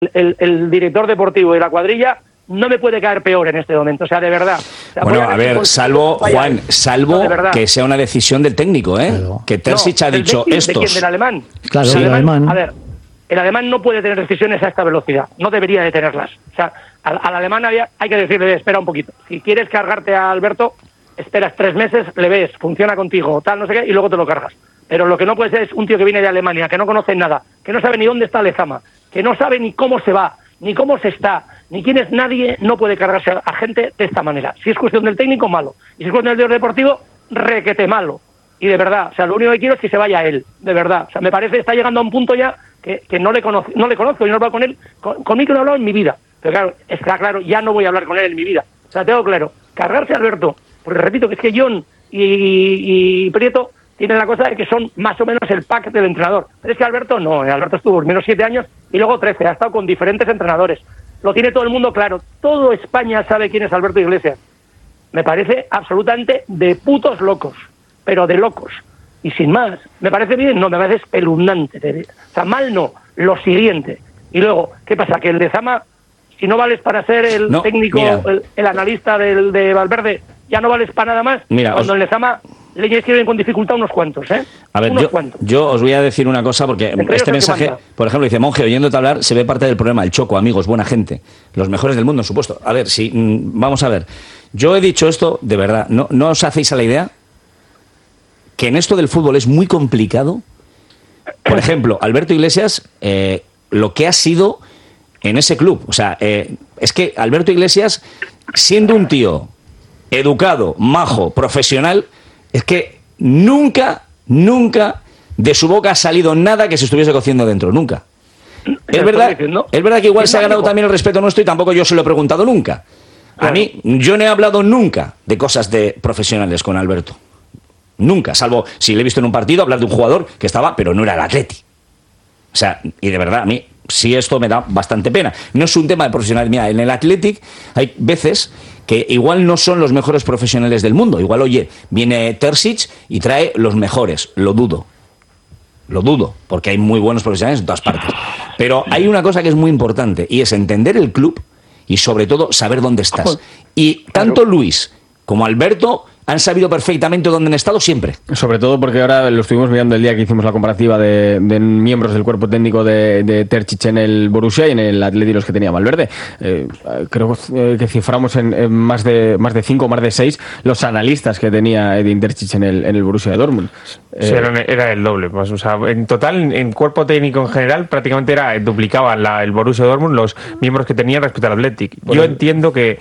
el director deportivo y la cuadrilla no me puede caer peor en este momento, o sea, de verdad. O sea, bueno, a ver, salvo no, que sea una decisión del técnico, ¿eh? Claro. Que Terzic ha dicho estos. ¿De quién? ¿Del alemán? Claro, sí. El alemán. A ver, el alemán no puede tener decisiones a esta velocidad, no debería de tenerlas. O sea, al alemán hay que decirle, espera un poquito. Si quieres cargarte a Alberto, esperas 3 meses, le ves, funciona contigo, tal, no sé qué, y luego te lo cargas. Pero lo que no puede ser es un tío que viene de Alemania, que no conoce nada, que no sabe ni dónde está Lezama, que no sabe ni cómo se va, ni cómo se está, ni quién es nadie, no puede cargarse a gente de esta manera. Si es cuestión del técnico, malo. Y si es cuestión del deportivo, requete malo. Y de verdad, o sea, lo único que quiero es que se vaya él, de verdad. O sea, me parece que está llegando a un punto ya que no le conozco, yo no he hablado con él, conmigo no he hablado en mi vida. Pero claro, está claro, ya no voy a hablar con él en mi vida. O sea, tengo claro, cargarse a Alberto, porque repito que es que John y Prieto tienen la cosa de que son más o menos el pack del entrenador. Pero es que Alberto no, Alberto estuvo al menos 7 años y luego 13, ha estado con diferentes entrenadores. Lo tiene todo el mundo claro, todo España sabe quién es Alberto Iglesias. Me parece absolutamente de putos locos, pero de locos. Y sin más, ¿me parece bien? No, me parece espeluznante. O sea, mal no, lo siguiente. Y luego, ¿qué pasa? Que el Lezama, si no vales para ser el técnico, el analista de Valverde, ya no vales para nada más. Mira, cuando el Lezama le escriben con dificultad unos cuantos, ¿eh? A ver, yo os voy a decir una cosa, porque este mensaje, por ejemplo, dice Monje, oyéndote hablar, se ve parte del problema. El Choco, amigos, buena gente, los mejores del mundo, supuesto. A ver, vamos a ver. Yo he dicho esto, de verdad, ¿no os hacéis a la idea que en esto del fútbol es muy complicado? Por ejemplo, Alberto Iglesias, lo que ha sido en ese club. O sea, es que Alberto Iglesias, siendo un tío educado, majo, profesional, es que nunca de su boca ha salido nada que se estuviese cociendo dentro, nunca. Es verdad que igual se ha ganado también el respeto nuestro y tampoco yo se lo he preguntado nunca. A mí, yo no he hablado nunca de cosas de profesionales con Alberto. Nunca, salvo si le he visto en un partido hablar de un jugador que estaba, pero no era el Atleti. O sea, y de verdad, a mí sí esto me da bastante pena. No es un tema de profesional. Mira, en el Athletic hay veces que igual no son los mejores profesionales del mundo. Igual, oye, viene Terzic y trae los mejores. Lo dudo, porque hay muy buenos profesionales en todas partes. Pero hay una cosa que es muy importante, y es entender el club y sobre todo saber dónde estás. Y tanto Luis como Alberto han sabido perfectamente dónde han estado siempre. Sobre todo porque ahora lo estuvimos mirando el día que hicimos la comparativa de miembros del cuerpo técnico de Terzic en el Borussia y en el Atleti, los que tenía Valverde. Creo que ciframos en más de 5 o más de 6 los analistas que tenía Edin Terzic en el Borussia de Dortmund. Sí, era el doble. Pues, o sea, en total, en cuerpo técnico en general, prácticamente duplicaba el Borussia de Dortmund los miembros que tenía respecto al Athletic. Yo entiendo que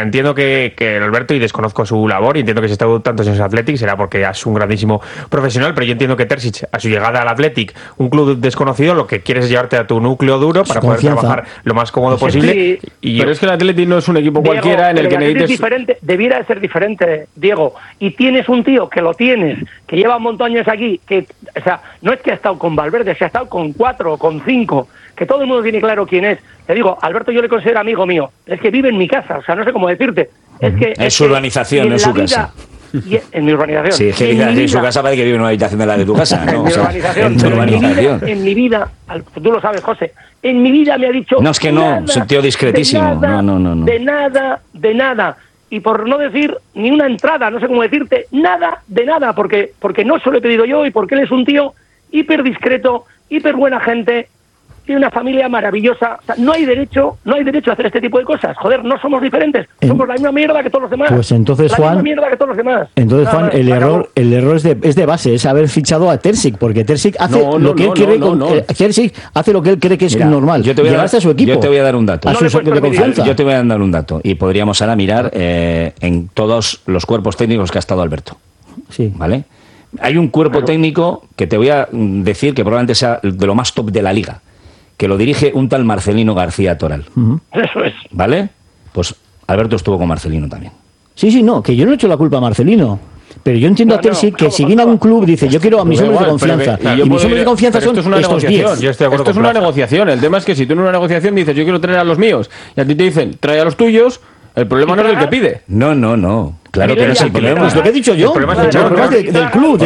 Alberto, y desconozco su labor, y entiendo que se está tantos en el Athletic, será porque es un grandísimo profesional, pero yo entiendo que Terzic, a su llegada al Athletic, un club desconocido, lo que quieres es llevarte a tu núcleo duro para poder trabajar lo más cómodo posible. Pero es que el Athletic no es un equipo, Diego, cualquiera en el que necesites... Debiera de ser diferente, Diego. Y tienes un tío que lleva un montón de años aquí, o sea, no es que ha estado con Valverde, se ha estado con 4 o con 5, que todo el mundo tiene claro quién es. Te digo, Alberto yo le considero amigo mío, es que vive en mi casa, o sea, no sé cómo decirte. Es su urbanización, no es su casa. En mi urbanización. Sí, es que en su casa parece que vive en una habitación de la de tu casa, ¿no? En tu urbanización. En mi vida, tú lo sabes, José, en mi vida me ha dicho... No, es que no, es un tío discretísimo. No. De nada. Y por no decir ni una entrada, no sé cómo decirte, nada de nada, porque no se lo he pedido yo y porque él es un tío hiper discreto, hiper buena gente, tiene una familia maravillosa. O sea, no hay derecho a hacer este tipo de cosas. Joder, no somos diferentes, somos la misma mierda que todos los demás. Pues entonces, Juan, Entonces, Juan, el error es de base, es haber fichado a Terzic, porque Terzic hace lo que él quiere. Terzic hace lo que él cree que es normal. Llevarse a su equipo. Yo te voy a dar un dato. Yo te voy a dar un dato. Y podríamos ahora mirar en todos los cuerpos técnicos que ha estado Alberto. Sí. ¿Vale? Hay un cuerpo técnico que te voy a decir que probablemente sea de lo más top de la liga, que lo dirige un tal Marcelino García Toral. Eso es. ¿Vale? Pues Alberto estuvo con Marcelino también. Sí, no, que yo no he hecho la culpa a Marcelino. Pero yo entiendo a Terzic que si viene a un club dice yo quiero a mis hombres de confianza. Y mis hombres de confianza son estos 10. Esto es una negociación. El tema es que si tú en una negociación dices yo quiero traer a los míos y a ti te dicen trae a los tuyos, el problema no es el que pide. No. Claro que no es el problema. Pues lo que he dicho yo. El problema es del club.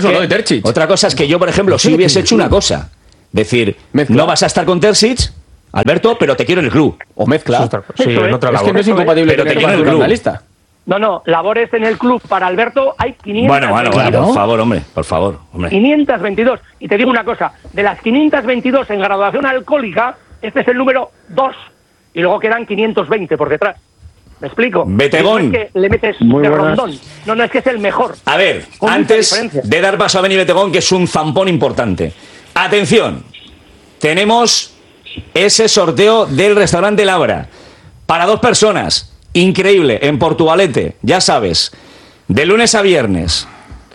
Otra cosa es que yo, por ejemplo, si hubiese hecho una cosa, decir, no vas a estar con Terzic, Alberto, pero te quiero en el club. O mezcla. Sí, en otra labor. Es que no es incompatible, pero te quiero en el club. No, labores en el club para Alberto hay 500. Bueno, por favor, hombre. 522. Y te digo una cosa, de las 522 en graduación alcohólica, este es el número 2. Y luego quedan 520 por detrás. ¿Me explico? Betegón. No es que le metes de rondón. No, es que es el mejor. A ver, antes de dar paso a Beni Betegón, que es un zampón importante. Atención, tenemos ese sorteo del restaurante Labra para 2 personas. Increíble, en Portugalete, ya sabes, de lunes a viernes.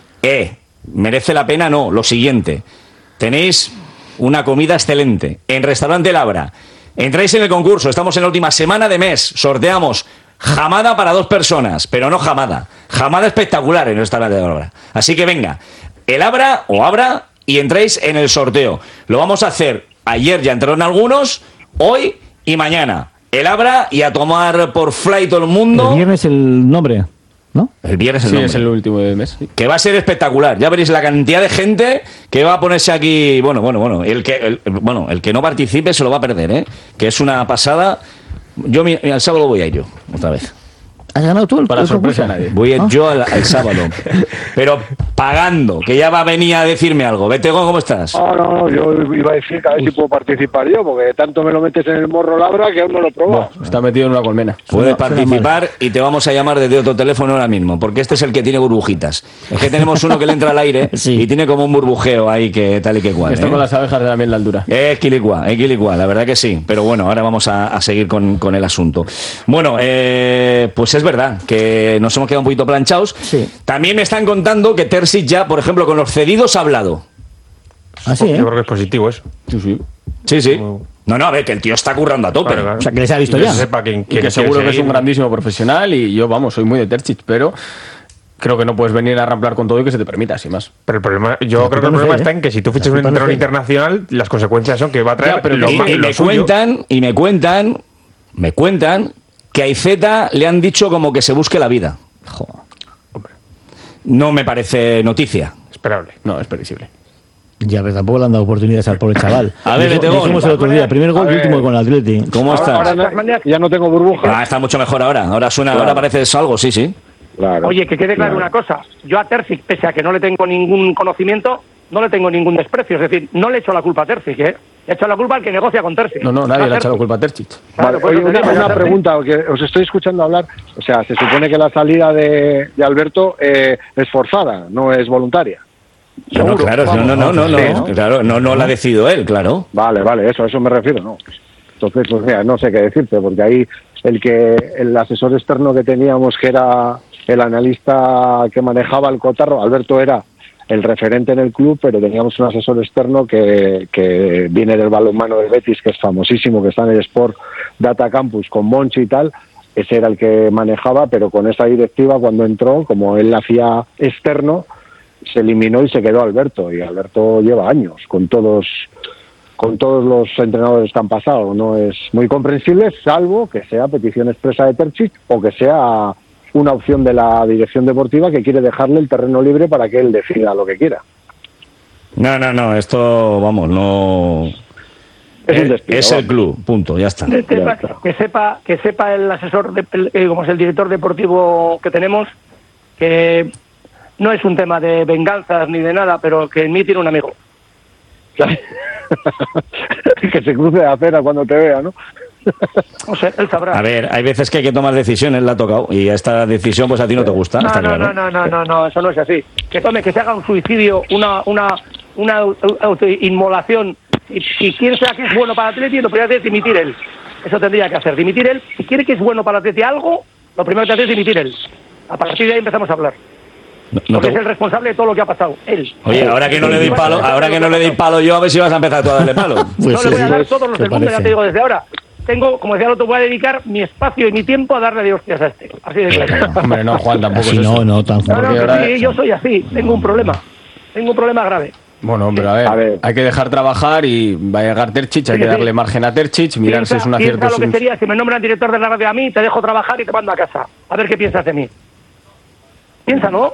Merece la pena, no, lo siguiente. Tenéis una comida excelente en restaurante Labra. Entráis en el concurso, estamos en la última semana de mes, sorteamos jamada para 2 personas, pero no jamada espectacular en el restaurante Labra. Así que venga, el Abra o Abra y entréis en el sorteo. Lo vamos a hacer, ayer ya entraron algunos, hoy y mañana. El Abra y a tomar por fly todo el mundo. El viernes el nombre, ¿no? El viernes el nombre. Sí, es el último del mes. Sí. Que va a ser espectacular. Ya veréis la cantidad de gente que va a ponerse aquí. Bueno. El que no participe se lo va a perder, ¿eh? Que es una pasada. Yo el sábado voy a ir yo, otra vez. ¿Has ganado tú? Para sorpresa de nadie. Voy a ir yo al sábado. Pero pagando, que ya va a venir a decirme algo. Betegón, ¿cómo estás? No, yo iba a decir que a ver si puedo participar yo, porque tanto me lo metes en el morro Labra que aún no lo he probado. No, está metido en una colmena. Puedes participar y te vamos a llamar desde otro teléfono ahora mismo, porque este es el que tiene burbujitas. Es que tenemos uno que le entra al aire y tiene como un burbujeo ahí que tal y que cual. Esto con las abejas de la miel de altura. Es quilicua, la verdad que sí. Pero bueno, ahora vamos a seguir con el asunto. Bueno, pues es verdad que nos hemos quedado un poquito planchados. Sí. También me están contando que Terzic ya, por ejemplo, con los cedidos ha hablado. ¿Ah, sí? Yo creo que es positivo eso. Sí. No, a ver, que el tío está currando a tope. Claro. O sea, que les ha visto y ya. Sepa quién que seguro que es un grandísimo profesional y yo, soy muy de Terzic, pero creo que no puedes venir a ramplar con todo y que se te permita, sin más. Pero el problema, creo que el problema está en que si tú fichas un entrenador internacional, las consecuencias son que va a traer me cuentan que a Iceta le han dicho como que se busque la vida. Hombre. No me parece noticia. Esperable. No, es previsible. Ya, pero tampoco le han dado oportunidades al pobre chaval. A ver, dijimos el otro día, primer gol y último con el Atleti. ¿Cómo estás? Ahora ya no tengo burbuja. Está mucho mejor ahora. Ahora suena, ahora parece algo, sí. Claro. Oye, que quede claro una cosa. Yo a Terzic, pese a que no le tengo ningún conocimiento, no le tengo ningún desprecio. Es decir, no le echo la culpa a Terzic, ¿eh? Le echo la culpa al que negocia con Terzic. No, nadie le ha echado la culpa a Terzic. Vale, oye, una pregunta, porque os estoy escuchando hablar. O sea, se supone que la salida de Alberto es forzada, no es voluntaria. No, claro, no la ha decidido él, claro. Vale, eso me refiero, ¿no? Entonces, pues mira, no sé qué decirte, porque ahí el asesor externo que teníamos, que era el analista que manejaba el cotarro, Alberto era el referente en el club, pero teníamos un asesor externo que viene del balonmano del Betis, que es famosísimo, que está en el Sport Data Campus con Monchi y tal. Ese era el que manejaba, pero con esa directiva, cuando entró, como él hacía externo, se eliminó y se quedó Alberto. Y Alberto lleva años con todos los entrenadores que han pasado. No es muy comprensible, salvo que sea petición expresa de Terzic o que sea una opción de la dirección deportiva que quiere dejarle el terreno libre para que él decida lo que quiera. No, esto, no... Es un despido, es el club, punto, ya está. Que sepa el asesor, como es el director deportivo que tenemos, que no es un tema de venganzas ni de nada, pero que en mí tiene un amigo. Que se cruce de acera cuando te vea, ¿no? O sea, él sabrá. A ver, hay veces que hay que tomar decisiones, la ha tocado, y esta decisión pues a ti no te gusta, está claro. No, eso no es así. Que se haga un suicidio, una inmolación, y si piensa que es bueno para el Atleti, lo primero que hace es dimitir él. Eso tendría que hacer, dimitir él. Si quiere que es bueno para el Atleti algo, lo primero que hace es dimitir él. A partir de ahí empezamos a hablar. Porque es el responsable de todo lo que ha pasado, él. Oye, ahora que no le doy palo yo, a ver si vas a empezar tú a darle palo. Pues no le voy a dar todos los del mundo, ya te digo desde ahora. Tengo, como decía el otro, voy a dedicar mi espacio y mi tiempo a darle de hostias a este. Así de claro. Hombre, no, Juan, tampoco así es eso. No, tan sí, yo soy así, tengo un problema grave. Bueno, hombre, a ver, hay que dejar trabajar y va a llegar Terzic, hay que darle margen a Terzic, mirar si es un acierto. Piensa lo que sería si me nombran director de la radio a mí, te dejo trabajar y te mando a casa. A ver qué piensas de mí. Piensa, ¿no?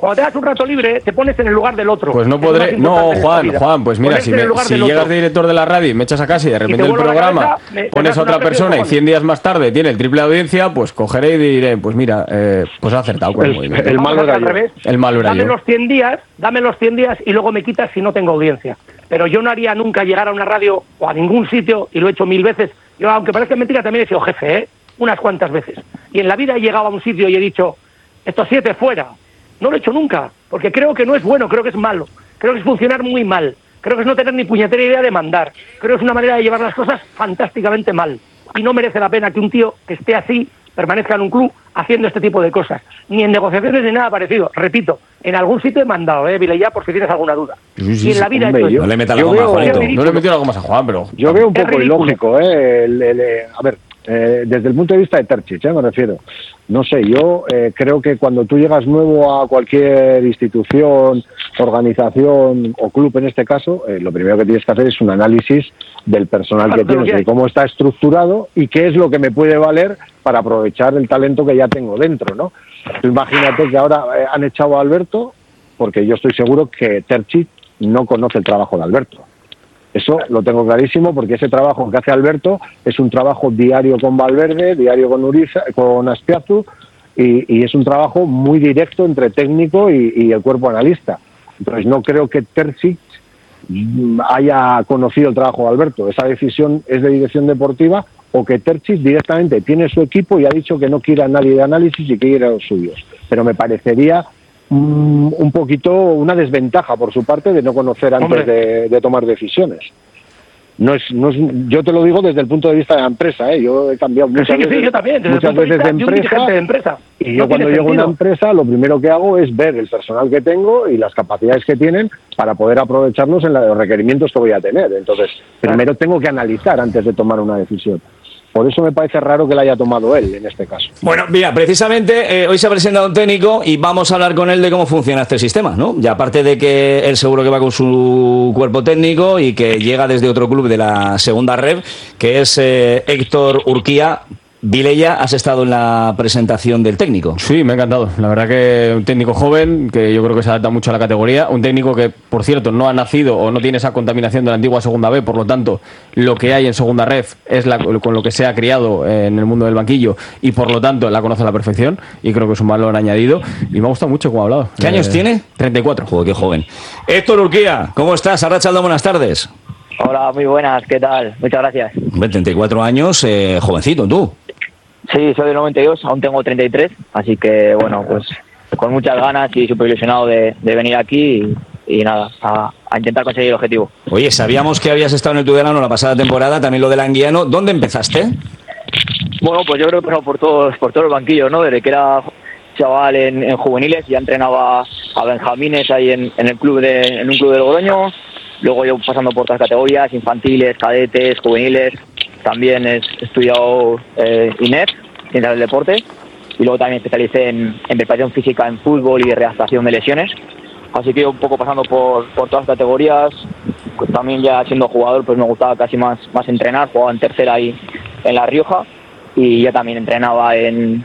Cuando te das un rato libre, te pones en el lugar del otro. Pues no podré. No, Juan, pues mira, si llegas de director de la radio y me echas a casa y de repente el programa pones a otra persona y 100 días más tarde tiene el triple de audiencia, pues cogeré y diré, pues mira, pues he acertado con el movimiento. El malo era yo. El malo era yo. Dame los 100 días y luego me quitas si no tengo audiencia. Pero yo no haría nunca llegar a una radio o a ningún sitio, y lo he hecho 1000 veces. Yo, aunque parezca mentira, también he sido jefe, unas cuantas veces. Y en la vida he llegado a un sitio y he dicho, estos 7 fuera. No lo he hecho nunca, porque creo que no es bueno, creo que es malo, creo que es funcionar muy mal, creo que es no tener ni puñetera idea de mandar, creo que es una manera de llevar las cosas fantásticamente mal. Y no merece la pena que un tío que esté así permanezca en un club haciendo este tipo de cosas, ni en negociaciones ni nada parecido. Repito, en algún sitio he mandado, Vilella, por si tienes alguna duda. Sí, y en la vida he hecho no le metas la goma a Juanito. No le he metido la goma a Juan, pero... Yo veo un poco ilógico, a ver, desde el punto de vista de Terzic, me refiero. No sé, yo creo que cuando tú llegas nuevo a cualquier institución, organización o club en este caso, lo primero que tienes que hacer es un análisis del personal que tienes, de cómo está estructurado y qué es lo que me puede valer para aprovechar el talento que ya tengo dentro, ¿no? Tú imagínate que ahora han echado a Alberto, porque yo estoy seguro que Terzic no conoce el trabajo de Alberto. Eso lo tengo clarísimo, porque ese trabajo que hace Alberto es un trabajo diario con Valverde, diario con Uriza, con Azpiazu, y es un trabajo muy directo entre técnico y el cuerpo analista. Entonces no creo que Terzic haya conocido el trabajo de Alberto. Esa decisión es de dirección deportiva, o que Terzic directamente tiene su equipo y ha dicho que no quiere a nadie de análisis y que quiere a los suyos. Pero me parecería un poquito una desventaja por su parte de no conocer antes de tomar decisiones. No es, yo te lo digo desde el punto de vista de la empresa, yo he cambiado muchas veces de empresa, y yo cuando llego a una empresa lo primero que hago es ver el personal que tengo y las capacidades que tienen para poder aprovecharlos en los requerimientos que voy a tener. Entonces, primero tengo que analizar antes de tomar una decisión. Por eso me parece raro que la haya tomado él en este caso. Bueno, mira, precisamente hoy se ha presentado un técnico y vamos a hablar con él de cómo funciona este sistema, ¿no? Y aparte de que él seguro que va con su cuerpo técnico y que llega desde otro club de la segunda red, que es Héctor Urquía. Vilella, has estado en la presentación del técnico. Sí, me ha encantado. La verdad que un técnico joven, que yo creo que se adapta mucho a la categoría. Un técnico que, por cierto, no ha nacido o no tiene esa contaminación de la antigua segunda B. Por lo tanto, lo que hay en segunda ref es con lo que se ha criado en el mundo del banquillo y, por lo tanto, la conoce a la perfección. Y creo que es un valor añadido. Y me ha gustado mucho cómo ha hablado. ¿Qué años tiene? 34. Joder, qué joven. Héctor Urquía, ¿cómo estás? Arratsalde, buenas tardes. Hola, muy buenas. ¿Qué tal? Muchas gracias. 34 años, jovencito, tú. Sí, soy del 92, aún tengo 33, así que bueno, pues con muchas ganas y súper ilusionado de venir aquí y nada, a intentar conseguir el objetivo. Oye, sabíamos que habías estado en el Tudelano la pasada temporada, también lo del Anguiano. ¿Dónde empezaste? Bueno, pues yo creo que he pasado por todos los banquillos, ¿no? Desde que era chaval en juveniles, ya entrenaba a benjamines ahí en un club de Logroño, luego yo pasando por otras categorías, infantiles, cadetes, juveniles. También he estudiado INEF, Ciencias del Deporte, y luego también especialicé en preparación física en fútbol y readaptación de lesiones. Así que un poco pasando por todas las categorías, pues también ya siendo jugador pues me gustaba casi más entrenar, jugaba en tercera y en La Rioja, y ya también entrenaba en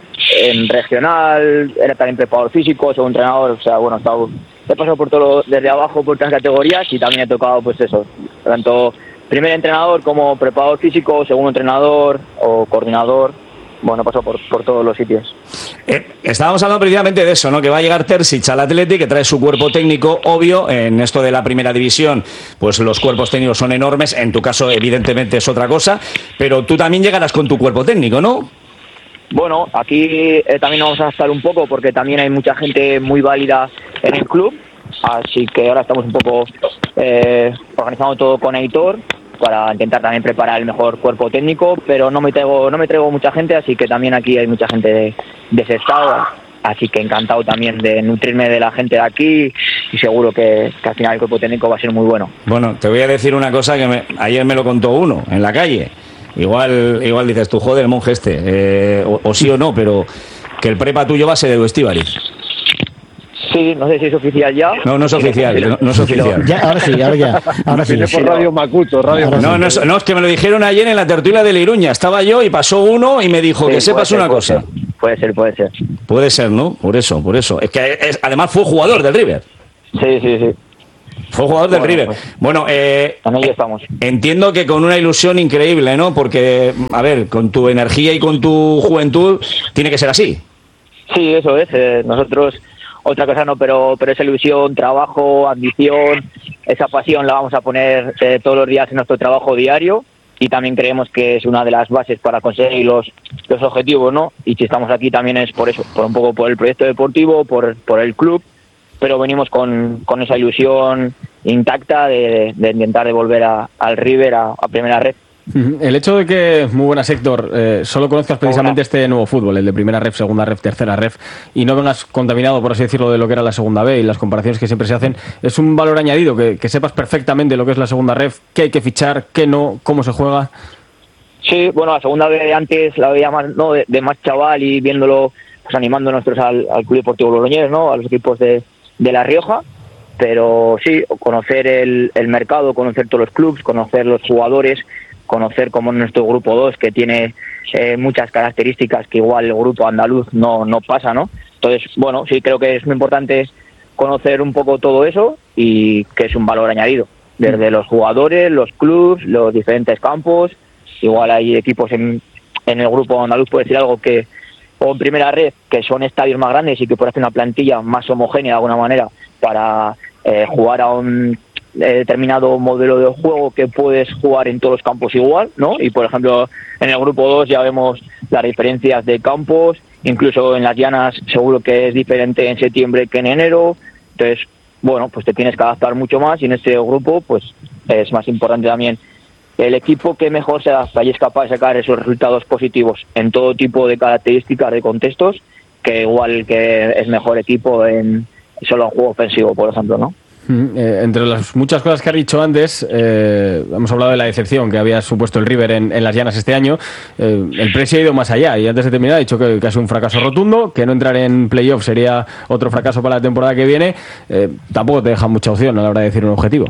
regional, era también preparador físico, segundo entrenador, o sea, bueno, he pasado por todo desde abajo por otras categorías y también he tocado pues eso, tanto primer entrenador como preparador físico, segundo entrenador o coordinador. Bueno, pasó por todos los sitios. Estábamos hablando precisamente de eso, ¿no? Que va a llegar Terzic al Athletic, que trae su cuerpo técnico, obvio, en esto de la primera división, pues los cuerpos técnicos son enormes, en tu caso evidentemente es otra cosa, pero tú también llegarás con tu cuerpo técnico, ¿no? Bueno, aquí también vamos a estar un poco, porque también hay mucha gente muy válida en el club, así que ahora estamos un poco organizando todo con Aitor, para intentar también preparar el mejor cuerpo técnico, pero no me traigo mucha gente, así que también aquí hay mucha gente de ese estado, así que encantado también de nutrirme de la gente de aquí y seguro que al final el cuerpo técnico va a ser muy bueno. Bueno, te voy a decir una cosa que ayer me lo contó uno en la calle. Igual dices tú, joder, el monje o sí o no, pero que el prepa tuyo va a ser de Estíbaliz. Sí, no sé si es oficial ya. No es oficial, no es oficial. Ya, ahora sí. Viene por Radio Macuto, No, es que me lo dijeron ayer en la tertulia de la Iruña. Estaba yo y pasó uno y me dijo que sepas una cosa. Puede ser. Puede ser, ¿no? Por eso. Es que además fue jugador del River. Sí. Fue jugador del River. Pues, bueno, ahí estamos. Entiendo que con una ilusión increíble, ¿no? Porque, a ver, con tu energía y con tu juventud, tiene que ser así. Sí, eso es. Nosotros, otra cosa no, pero esa ilusión, trabajo, ambición, esa pasión la vamos a poner todos los días en nuestro trabajo diario. Y también creemos que es una de las bases para conseguir los objetivos, ¿no? Y si estamos aquí también es por eso, por un poco por el proyecto deportivo, por el club, pero venimos con esa ilusión intacta de intentar devolver al River a primera red. El hecho de que, muy buenas Héctor, solo conozcas precisamente este nuevo fútbol, el de primera ref, segunda ref, tercera ref, y no vengas contaminado, por así decirlo, de lo que era la segunda B y las comparaciones que siempre se hacen, es un valor añadido, que sepas perfectamente lo que es la segunda ref, qué hay que fichar, qué no, cómo se juega. Sí, bueno, la segunda B de antes la veía más, ¿no? de más chaval y viéndolo, pues animando nosotros al Club Deportivo Logroñés, ¿no? A los equipos de La Rioja. Pero sí, conocer el mercado, conocer todos los clubes, conocer los jugadores, conocer como nuestro grupo 2, que tiene muchas características que igual el grupo andaluz no pasa, ¿no? Entonces, bueno, sí creo que es muy importante conocer un poco todo eso y que es un valor añadido. Desde los jugadores, los clubes, los diferentes campos, igual hay equipos en el grupo andaluz, puede decir algo que, o en primera red, que son estadios más grandes y que puede hacer una plantilla más homogénea de alguna manera para jugar a un determinado modelo de juego que puedes jugar en todos los campos igual, ¿no? Y por ejemplo en el grupo 2 ya vemos las diferencias de campos, incluso en las llanas seguro que es diferente en septiembre que en enero. Entonces, bueno, pues te tienes que adaptar mucho más y en este grupo pues es más importante también el equipo que mejor se adapta y es capaz de sacar esos resultados positivos en todo tipo de características, de contextos, que igual que es mejor equipo en solo en juego ofensivo, por ejemplo, ¿no? Entre las muchas cosas que has dicho antes, hemos hablado de la decepción que había supuesto el River en las llanas este año. El Presi ha ido más allá y antes de terminar ha dicho que ha sido un fracaso rotundo, que no entrar en playoff sería otro fracaso para la temporada que viene. Tampoco te deja mucha opción a la hora de decir un objetivo.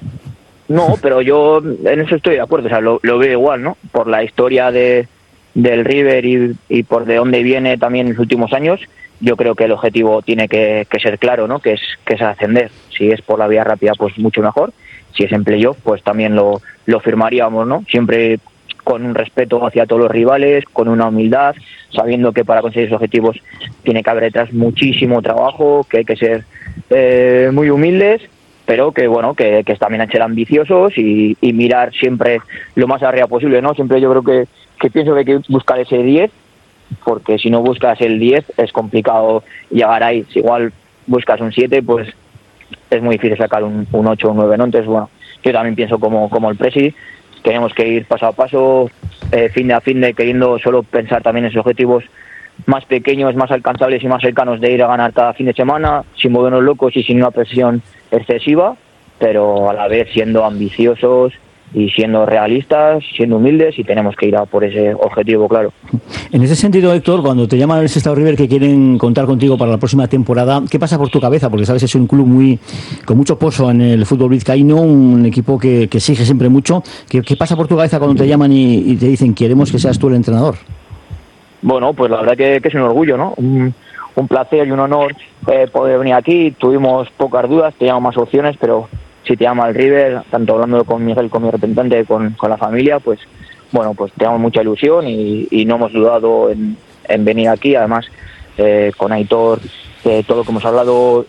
No, pero yo en eso estoy de acuerdo, o sea, lo veo igual, ¿no? Por la historia del River y por de dónde viene también en los últimos años. Yo creo que el objetivo tiene que ser claro, ¿no? Que es ascender. Si es por la vía rápida, pues mucho mejor. Si es en playoff, pues también lo firmaríamos, ¿no? Siempre con un respeto hacia todos los rivales, con una humildad, sabiendo que para conseguir esos objetivos tiene que haber detrás muchísimo trabajo, que hay que ser muy humildes, pero que bueno, que también hay que ser ambiciosos y mirar siempre lo más arriba posible, ¿no? Siempre yo creo que pienso que hay que buscar ese 10, porque si no buscas el 10 es complicado llegar ahí. Si igual buscas un 7, pues es muy difícil sacar un 8 o un 9, ¿no? Entonces, bueno, yo también pienso como el Presi, tenemos que ir paso a paso, fin de queriendo solo pensar también en esos objetivos más pequeños, más alcanzables y más cercanos de ir a ganar cada fin de semana, sin movernos locos y sin una presión excesiva, pero a la vez siendo ambiciosos y siendo realistas, siendo humildes, y tenemos que ir a por ese objetivo, claro. En ese sentido, Héctor, cuando te llaman el Sestao River que quieren contar contigo para la próxima temporada, ¿qué pasa por tu cabeza? Porque sabes, es un club con mucho pozo en el fútbol vizcaíno, un equipo que exige siempre mucho. ¿Qué pasa por tu cabeza cuando te llaman y te dicen queremos que seas tú el entrenador? Bueno, pues la verdad que es un orgullo, ¿no? Un placer y un honor poder venir aquí. Tuvimos pocas dudas, teníamos más opciones, pero si te llama el River, tanto hablando con Miguel, con mi representante, con la familia, pues bueno, pues tenemos mucha ilusión y no hemos dudado en venir aquí. Además, con Aitor, todo lo que hemos hablado,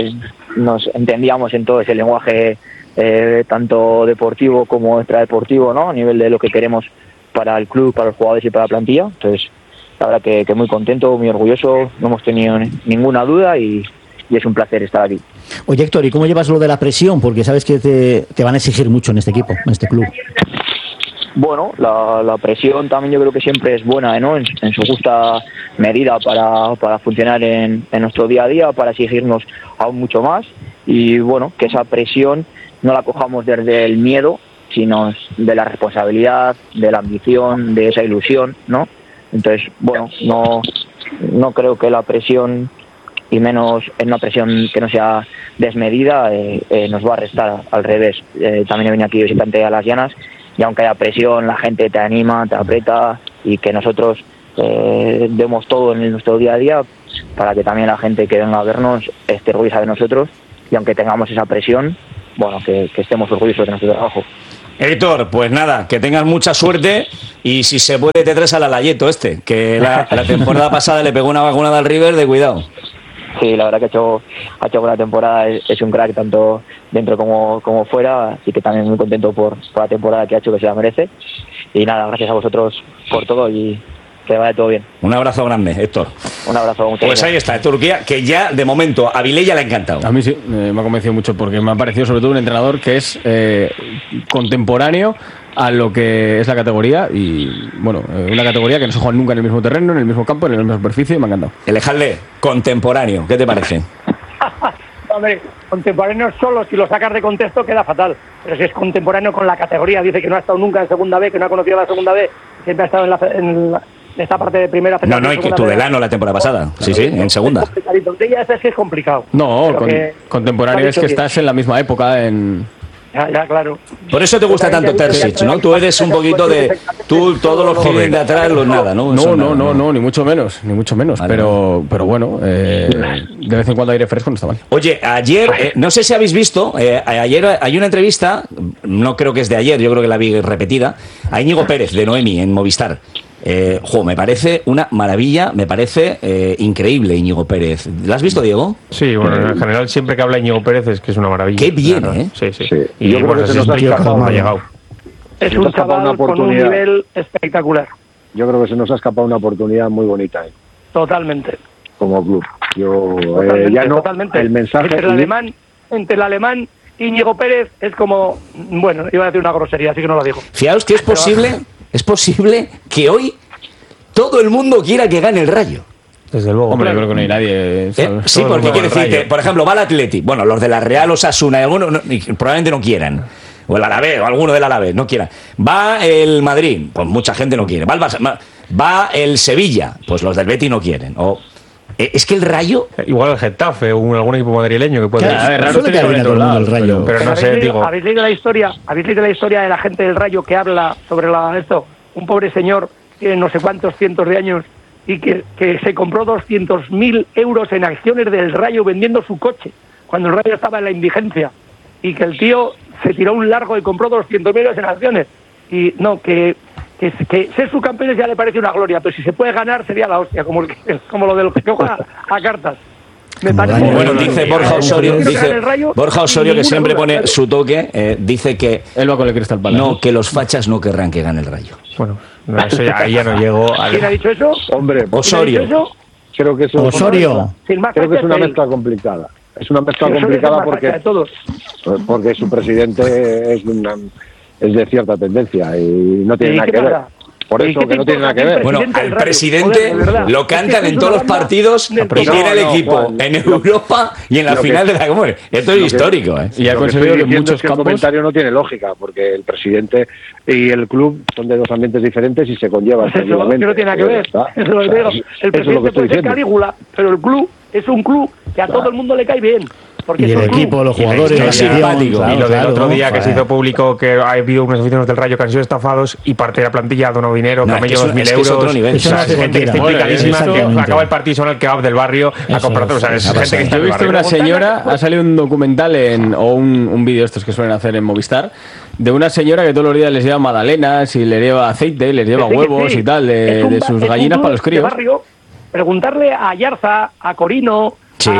nos entendíamos en todo ese lenguaje, tanto deportivo como extradeportivo, ¿no? A nivel de lo que queremos para el club, para los jugadores y para la plantilla. Entonces, la verdad que muy contento, muy orgulloso, no hemos tenido ninguna duda y es un placer estar aquí. Oye, Héctor, ¿y cómo llevas lo de la presión? Porque sabes que te van a exigir mucho en este equipo, en este club. Bueno, la presión también yo creo que siempre es buena, ¿no? En su justa medida para funcionar en nuestro día a día, para exigirnos aún mucho más. Y bueno, que esa presión no la cojamos desde el miedo, sino de la responsabilidad, de la ambición, de esa ilusión, ¿no? Entonces, bueno, no creo que la presión, y menos en una presión que no sea desmedida, nos va a restar. Al revés. También he venido aquí visitante a las llanas y aunque haya presión, la gente te anima, te aprieta, y que nosotros demos todo en nuestro día a día para que también la gente que venga a vernos esté orgullosa de nosotros, y aunque tengamos esa presión, bueno, que estemos orgullosos de nuestro trabajo. Héctor, pues nada, que tengas mucha suerte y si se puede te traes al Alayeto que la temporada pasada le pegó una vacunada al River de cuidado. Sí, la verdad que ha hecho buena temporada, es un crack tanto dentro como fuera, así que también muy contento por la temporada que ha hecho, que se la merece. Y nada, gracias a vosotros por todo y que vaya todo bien. Un abrazo grande, Héctor. Un abrazo. Muchas pues gracias. Ahí está, Turquía, que ya de momento a Vilella le ha encantado. A mí sí, me ha convencido mucho porque me ha parecido sobre todo un entrenador que es contemporáneo a lo que es la categoría y, bueno, una categoría que no se juega nunca en el mismo terreno, en el mismo campo, en la misma superficie, y me ha encantado. Elejalde, contemporáneo, ¿qué te parece? Hombre, contemporáneo solo, si lo sacas de contexto queda fatal, pero si es contemporáneo con la categoría, dice que no ha estado nunca en segunda B, que no ha conocido la segunda B, siempre ha estado en esta parte de primera. No, y que Tudelano la temporada pasada, sí, en segunda. Es complicadito, ella es que es complicado. No, contemporáneo es que estás en la misma época Ya, claro. Por eso te gusta tanto Terzic, ¿no? Tú eres un poquito de... Tú, todos los jóvenes de atrás, nada, ¿no? No, ni mucho menos. Vale. Pero bueno, de vez en cuando aire fresco no está mal. Oye, ayer, no sé si habéis visto, ayer hay una entrevista, no creo que es de ayer, yo creo que la vi repetida, a Íñigo Pérez, de Noemi, en Movistar. Me parece una maravilla, me parece increíble Íñigo Pérez. ¿La has visto, Diego? Sí, bueno, en general siempre que habla Íñigo Pérez es que es una maravilla. Qué bien, ¿eh? Sí. Y yo creo que se nos ha escapado. Ha llegado. Es un chaval con un nivel espectacular. Yo creo que se nos ha escapado una oportunidad muy bonita. Totalmente. Como club. Totalmente. El mensaje... Entre el alemán Íñigo Pérez es como... Bueno, iba a decir una grosería, así que no lo digo. Fijaos que es posible que hoy todo el mundo quiera que gane el Rayo. Desde luego. Hombre, yo creo que no hay nadie. Sí, porque quiere decirte, por ejemplo, va el Atleti. Bueno, los de la Real Osasuna y algunos probablemente no quieran. O el Alavés, o alguno del Alavés, no quieran. Va el Madrid, pues mucha gente no quiere. Va el Barça, va el Sevilla, pues los del Betis no quieren. Es que el Rayo... Igual el Getafe o algún equipo madrileño que puede... el Rayo. Pero no sé, digo... ¿Habéis leído la historia de la gente del Rayo que habla sobre esto? Un pobre señor tiene no sé cuántos cientos de años y que se compró 200.000 euros en acciones del Rayo vendiendo su coche cuando el Rayo estaba en la indigencia, y que el tío se tiró un largo y compró 200.000 euros en acciones. Y no, que ser subcampeones ya le parece una gloria, pero si se puede ganar sería la hostia, como lo de los que juega a cartas. Bueno, dice Borja Osorio, que siempre pone su toque, dice que él va con el Crystal Palace. No, que los fachas no querrán que gane el Rayo. Bueno, ahí ya no llegó. ¿Quién ha dicho eso? Hombre, Osorio. Creo que eso Osorio. Creo que es una mezcla complicada. Es una mezcla complicada porque su presidente es de cierta tendencia y no tiene nada que ver. Por eso que no tiene nada que ver. Bueno, al presidente lo cantan en todos los partidos y tiene el equipo en Europa y en la final de la Copa. Esto es histórico, ¿eh? Y ha conseguido que muchos campos... El comentario no tiene lógica, porque el presidente y el club son de dos ambientes diferentes y se conllevan. Eso no tiene nada que ver. El presidente puede ser Calígula, pero el club es un club que a todo el mundo le cae bien. Y el equipo, los jugadores, es simpático. Y lo del otro día que se hizo público que ha habido unos aficionados del Rayo que han sido estafados y parte de la plantilla ha donado dinero, Camello 2.000 euros. Es otro nivel. Gente que está implicadísima, que acaba el partido son el kebab del barrio a comprar. O sea, es gente que está. Yo he visto una señora, ha salido un documental o un vídeo estos que suelen hacer en Movistar, de una señora que todos los días les lleva magdalenas y les lleva aceite, les lleva huevos y tal, de sus gallinas para los críos. Preguntarle a Yarza, a Corino,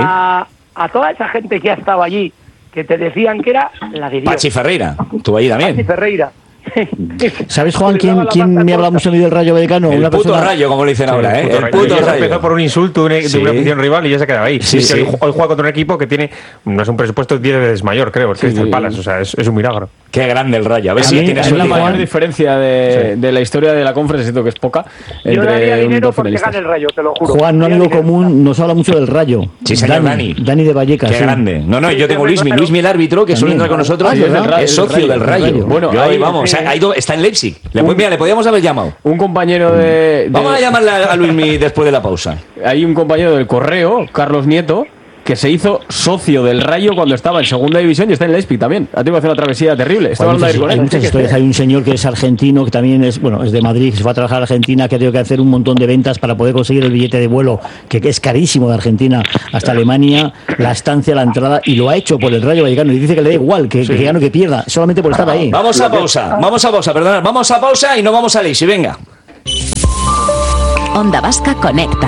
a toda esa gente que ha estado allí, que te decían que era la de Dios. Pachi Ferreira, tú allí también. Pachi Ferreira. ¿Sabes, Juan, quién me habla mucho del Rayo Vallecano? El puto Rayo, como le dicen ahora, ¿eh? El puto Rayo. Empezó por un insulto de una afición rival y ya se quedaba ahí. Hoy juega contra un equipo que tiene, no es un presupuesto 10 veces mayor, creo, porque es el Palace, o sea, es un milagro. Qué grande el Rayo. A ver si tiene es la mayor diferencia de la historia de la Conference, siento que es poca. Yo daría dinero porque gane el Rayo, te lo juro. Juan, un amigo común, nos habla mucho del Rayo. Sí, señor Dani de Vallecas. Qué grande. No, yo tengo Luismi, el árbitro, que suele entrar con nosotros, es socio del Rayo. Bueno, ahí vamos, está en Leipzig. Le podíamos haber llamado. Un compañero de... Vamos a llamarle a Luismi después de la pausa. Hay un compañero del Correo, Carlos Nieto, que se hizo socio del Rayo cuando estaba en segunda división y está en Leipzig también. Ha tenido que hacer una travesía terrible. Hay muchas historias. Hay un señor que es argentino, que también es de Madrid, que se fue a trabajar a Argentina, que ha tenido que hacer un montón de ventas para poder conseguir el billete de vuelo, que es carísimo, de Argentina hasta Alemania, la estancia, la entrada, y lo ha hecho por el Rayo Vallecano. Y dice que le da igual, que gane o que pierda, solamente por estar ahí. Vamos a pausa y no vamos a Leipzig, venga. Onda Vasca conecta.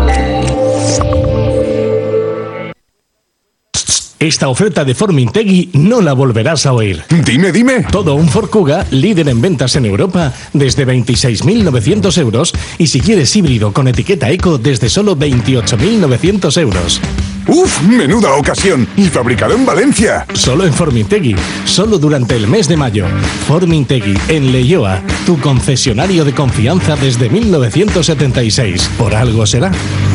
Esta oferta de Formintegui no la volverás a oír. Dime. Todo un Ford Kuga, líder en ventas en Europa, desde 26.900 euros. Y si quieres híbrido con etiqueta eco, desde solo 28.900 euros. ¡Uf! ¡Menuda ocasión! Y fabricado en Valencia. Solo en Formintegui. Solo durante el mes de mayo. Formintegui, en Leioa. Tu concesionario de confianza desde 1976. Por algo será.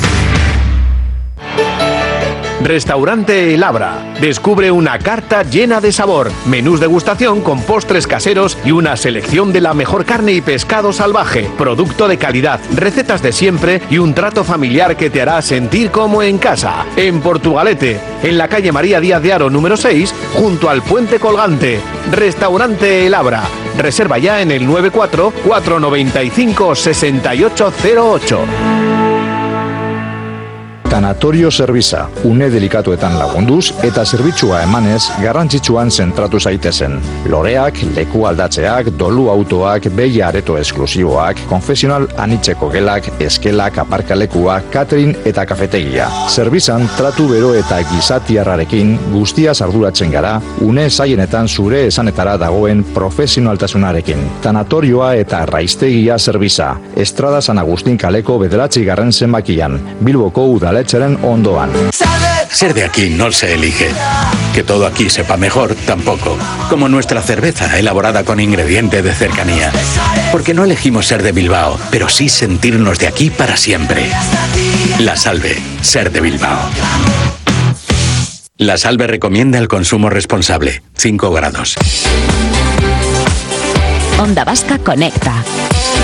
Restaurante El Abra. Descubre una carta llena de sabor, menús degustación con postres caseros y una selección de la mejor carne y pescado salvaje, producto de calidad, recetas de siempre y un trato familiar que te hará sentir como en casa. En Portugalete, en la calle María Díaz de Haro número 6, junto al Puente Colgante. Restaurante El Abra. Reserva ya en el 94 495 6808. Tanatorio Zerbitza, une delikatuetan lagunduz eta zerbitzua emanez garrantzitsuan zentratu zaitezen. Loreak, leku aldatzeak, dolu autoak, behi areto esklusiboak, konfesional anitzeko gelak, eskelak, aparkalekuak, catering eta kafetegia. Zerbitzan tratu bero eta gizatiarrarekin guztiaz arduratzen gara, une zaienetan zure esanetara dagoen profesionaltasunarekin. Tanatorioa eta raiztegia Zerbitza, Estrada San Agustín kaleko 9. zenbakian, Bilboko udaletxeren ondoan. Ser de aquí no se elige. Que todo aquí sepa mejor, tampoco. Como nuestra cerveza, elaborada con ingrediente de cercanía. Porque no elegimos ser de Bilbao, pero sí sentirnos de aquí para siempre. La Salve, ser de Bilbao. La Salve recomienda el consumo responsable. 5 grados. Onda Vasca conecta.